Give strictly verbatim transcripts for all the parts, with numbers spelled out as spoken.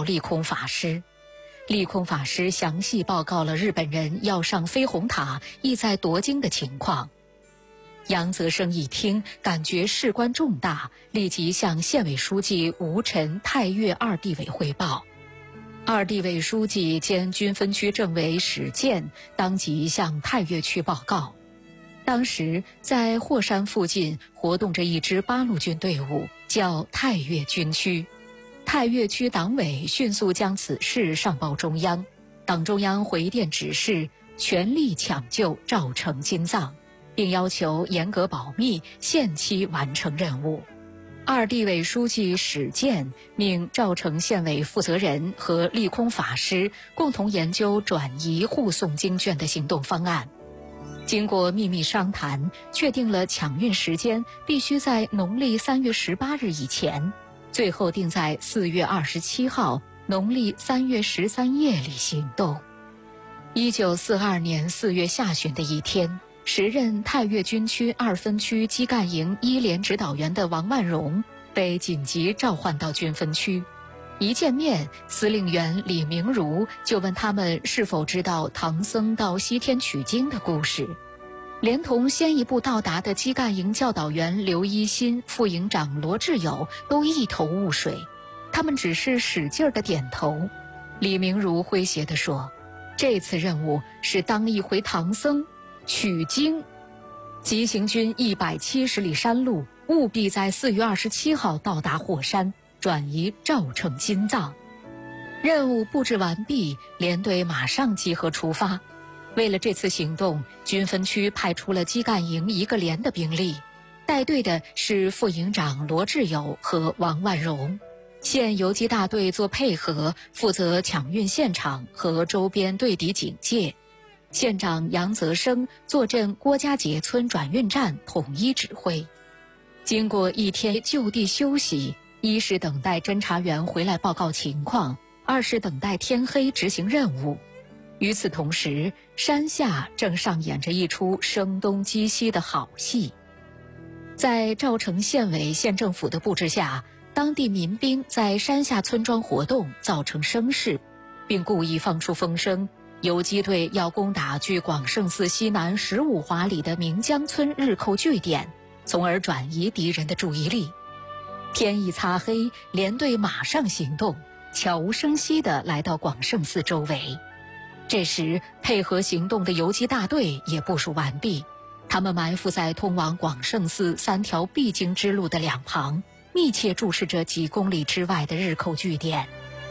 利空法师。利空法师详细报告了日本人要上飞鸿塔意在夺京的情况。杨泽生一听，感觉事关重大，立即向县委书记吴臣、太岳二地委汇报。二地委书记兼军分区政委史建当即向太岳区报告。当时在霍山附近活动着一支八路军队伍，叫太岳军区。太岳区党委迅速将此事上报中央，党中央回电指示全力抢救赵成金藏，并要求严格保密，限期完成任务。二地委书记史建命赵城县委负责人和利空法师共同研究转移护送经卷的行动方案。经过秘密商谈，确定了抢运时间必须在农历三月十八日以前，最后定在四月二十七号，农历三月十三夜里行动。一九四二年四月下旬的一天，时任太岳军区二分区基干营一连指导员的王万荣被紧急召唤到军分区。一见面，司令员李明儒就问他们是否知道唐僧到西天取经的故事，连同先一步到达的基干营教导员刘一新、副营长罗志友都一头雾水，他们只是使劲地点头。李明儒诙谐地说：“这次任务是当一回唐僧取经，急行军一百七十里山路，务必在四月二十七号到达霍山，转移赵成金藏。”任务布置完毕，连队马上集合出发。为了这次行动，军分区派出了基干营一个连的兵力，带队的是副营长罗志友和王万荣。县游击大队做配合，负责抢运现场和周边对敌警戒。县长杨泽生坐镇郭家节村转运站，统一指挥。经过一天就地休息，一是等待侦察员回来报告情况，二是等待天黑执行任务。与此同时，山下正上演着一出声东击西的好戏。在赵城县委县政府的布置下，当地民兵在山下村庄活动，造成声势，并故意放出风声，游击队要攻打距广胜寺西南十五华里的明江村日寇据点，从而转移敌人的注意力。天一擦黑，连队马上行动，悄无声息地来到广胜寺周围。这时，配合行动的游击大队也部署完毕，他们埋伏在通往广胜寺三条必经之路的两旁，密切注视着几公里之外的日寇据点。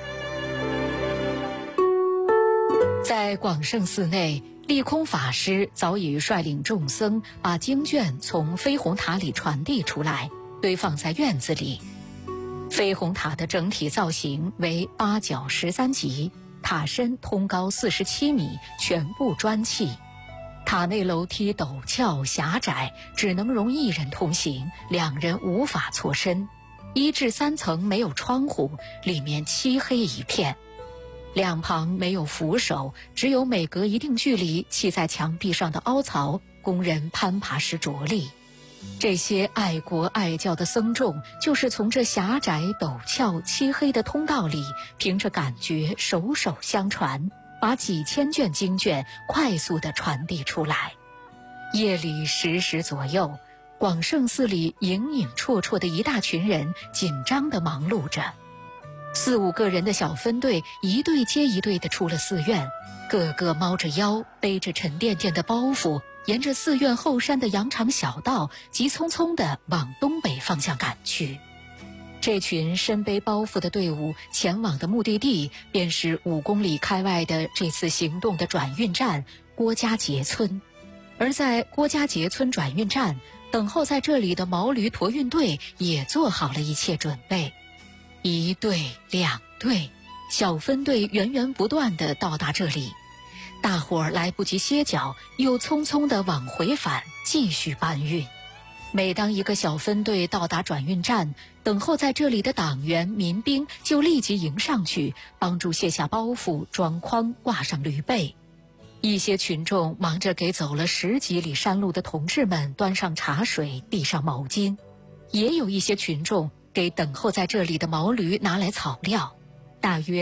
在广胜寺内，利空法师早已率领众僧把经卷从飞鸿塔里传递出来，堆放在院子里。飞鸿塔的整体造型为八角十三级，塔身通高四十七米，全部砖砌。塔内楼梯陡峭狭窄，只能容一人通行，两人无法错身。一至三层没有窗户，里面漆黑一片。两旁没有扶手，只有每隔一定距离砌在墙壁上的凹槽，供人攀爬时着力。这些爱国爱教的僧众，就是从这狭窄陡峭漆黑的通道里，凭着感觉手手相传，把几千卷经卷快速地传递出来。夜里十时左右，广胜寺里影影绰绰的一大群人紧张地忙碌着。四五个人的小分队一队接一队地出了寺院，个个猫着腰，背着沉甸甸的包袱，沿着寺院后山的羊肠小道，急匆匆地往东北方向赶去。这群身背包袱的队伍前往的目的地，便是五公里开外的这次行动的转运站郭家节村。而在郭家节村转运站，等候在这里的毛驴驮运队也做好了一切准备。一队两队，小分队源源不断地到达这里，大伙儿来不及歇脚，又匆匆地往回返，继续搬运。每当一个小分队到达转运站，等候在这里的党员民兵就立即迎上去，帮助卸下包袱，装筐，挂上驴背。一些群众忙着给走了十几里山路的同志们端上茶水，递上毛巾，也有一些群众给等候在这里的毛驴拿来草料。大约